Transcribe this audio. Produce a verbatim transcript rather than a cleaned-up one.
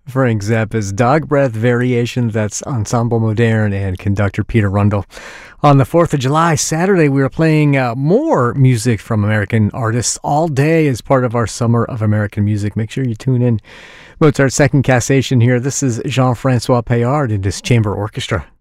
Frank Zappa's Dog Breath Variation. That's Ensemble Moderne and conductor Peter Rundle. On the fourth of July, Saturday, we were playing uh, more music from American artists all day as part of our Summer of American Music. Make sure you tune in. Mozart's Second Cassation here. This is Jean-Francois Payard and his chamber orchestra.